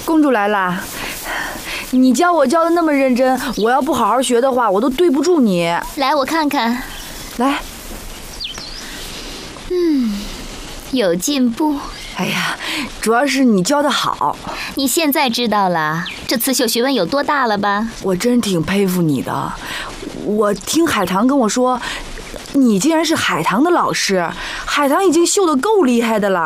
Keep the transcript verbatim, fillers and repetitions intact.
公主来啦！你教我教的那么认真，我要不好好学的话，我都对不住你。 来，我看看。 来。 嗯，有进步。 哎呀，主要是你教的好。 你现在知道了这刺绣学问有多大了吧？ 我真挺佩服你的。我听海棠跟我说，你竟然是海棠的老师，海棠已经绣得够厉害的了。